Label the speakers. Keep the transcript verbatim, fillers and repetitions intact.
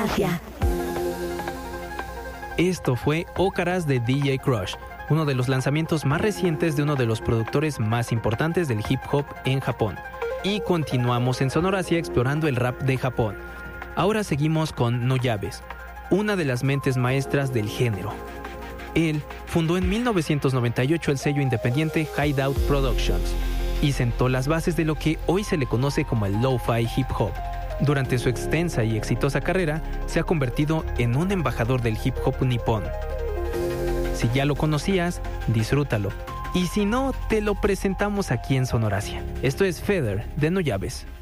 Speaker 1: Sonoracia.
Speaker 2: Esto fue Ócaras de D J Crush, uno de los lanzamientos más recientes de uno de los productores más importantes del hip hop en Japón. Y continuamos en Sonoracia explorando el rap de Japón. Ahora seguimos con Noyaves, una de las mentes maestras del género. Él fundó en mil novecientos noventa y ocho el sello independiente Hideout Productions y sentó las bases de lo que hoy se le conoce como el lo-fi hip hop. Durante su extensa y exitosa carrera, se ha convertido en un embajador del hip hop nipón. Si ya lo conocías, disfrútalo. Y si no, te lo presentamos aquí en Sonoracia. Esto es Feather de Noyaves.